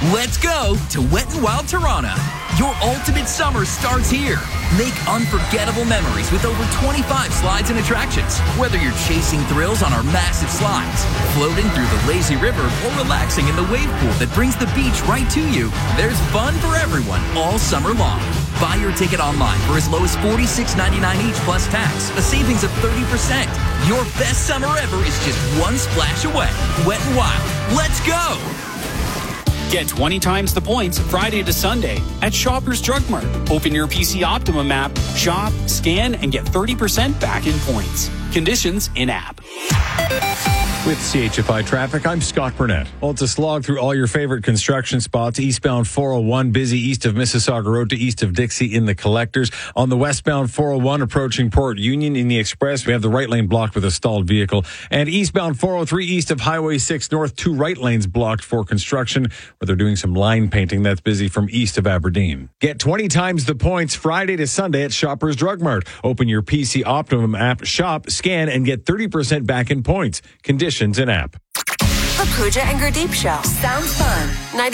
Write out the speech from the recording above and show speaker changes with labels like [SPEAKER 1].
[SPEAKER 1] Let's go to Wet n Wild Toronto. Your ultimate summer starts here. Make unforgettable memories with over 25 slides and attractions. Whether you're chasing thrills on our massive slides, floating through the lazy river, or relaxing in the wave pool that brings the beach right to you, there's fun for everyone all summer long. Buy your ticket online for as low as $46.99 each plus tax, a savings of 30%. Your best summer ever is just one splash away. Wet n Wild. Let's go!
[SPEAKER 2] Get 20 times the points Friday to Sunday at Shoppers Drug Mart. Open your PC Optimum app, shop, scan, and get 30% back in points. Conditions in-app.
[SPEAKER 3] With CHFI Traffic, I'm Scott Burnett. Well, it's a slog through all your favorite construction spots. Eastbound 401, busy east of Mississauga Road to east of Dixie in the Collectors. On the westbound 401, approaching Port Union in the Express, we have the right lane blocked with a stalled vehicle. And eastbound 403, east of Highway 6 North, 2 right lanes blocked for construction, where they're doing some line painting. That's busy from east of Aberdeen. Get 20 times the points Friday to Sunday at Shoppers Drug Mart. Open your PC Optimum app, shop, scan, and get 30% back in points. Conditions in app.
[SPEAKER 4] The Pooja and Gurdeep Show. Sounds fun.